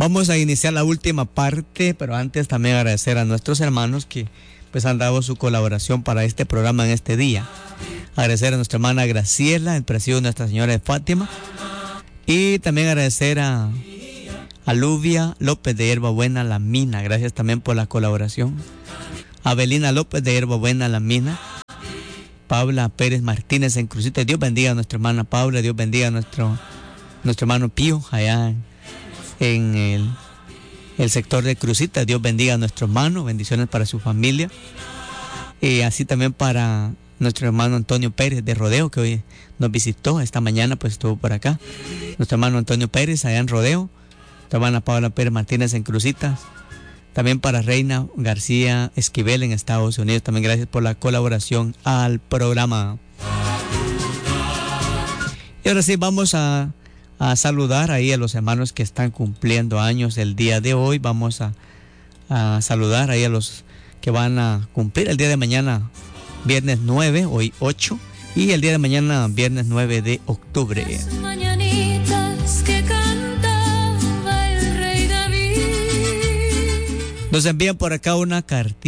Vamos a iniciar la última parte, pero antes también agradecer a nuestros hermanos que pues han dado su colaboración para este programa en este día. Agradecer a nuestra hermana Graciela, el presidio de Nuestra Señora de Fátima. Y también agradecer a Luvia López de Hierbabuena, La Mina. Gracias también por la colaboración. Abelina López de Hierbabuena, La Mina. Paula Pérez Martínez en Crucita. Dios bendiga a nuestra hermana Paula. Dios bendiga a nuestro hermano Pío allá en el sector de Crucita. Dios bendiga a nuestro hermano. Bendiciones para su familia. Y así también para nuestro hermano Antonio Pérez de Rodeo, que hoy nos visitó. Esta mañana pues estuvo por acá. Nuestro hermano Antonio Pérez allá en Rodeo. Nuestra hermana Paula Pérez Martínez en Crucitas. También para Reina García Esquivel en Estados Unidos. También gracias por la colaboración al programa. Y ahora sí vamos a saludar ahí a los hermanos que están cumpliendo años el día de hoy. Vamos a saludar ahí a los que van a cumplir el día de mañana, viernes 9, hoy 8, y el día de mañana, viernes 9 de octubre. Nos envían por acá una cartita.